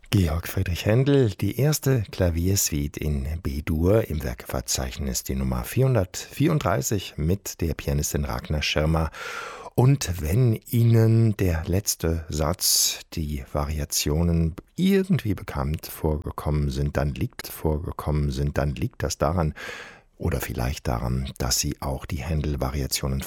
Georg Friedrich Händel, die erste Klaviersuite in B-Dur, im Werkeverzeichnis die Nummer 434 mit der Pianistin Ragnar Schirmer. Und wenn Ihnen der letzte Satz, die Variationen irgendwie bekannt vorgekommen sind, dann liegt das daran, oder vielleicht daran, dass Sie auch die Händel-Variationen